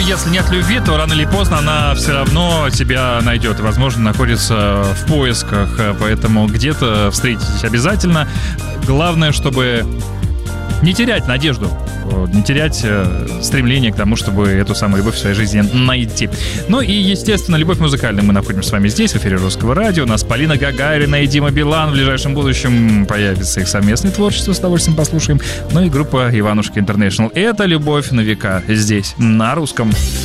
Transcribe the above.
если нет любви, то рано или поздно она все равно тебя найдет. Возможно, находится в поисках. Поэтому где-то встретитесь обязательно. Главное, чтобы не терять надежду, не терять стремление к тому, чтобы эту самую любовь в своей жизни найти. Ну и, естественно, любовь музыкальная. Мы находимся с вами здесь, в эфире Русского радио. У нас Полина Гагарина и Дима Билан. В ближайшем будущем появится их совместное творчество, с удовольствием послушаем. Ну и группа Иванушки Интернешнл. Это любовь на века здесь, на русском.